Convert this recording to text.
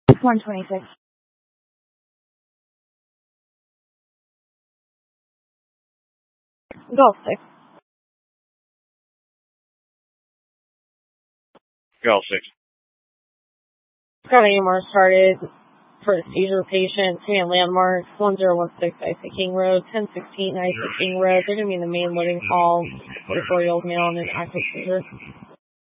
126. Golf 6. Golf 6. Got AMR started for a seizure patient. Command landmarks 1016 Isaac King Road, 1016 Isaac King Road. They're going to be in the main loading hall. 44-year-old male in an active seizure.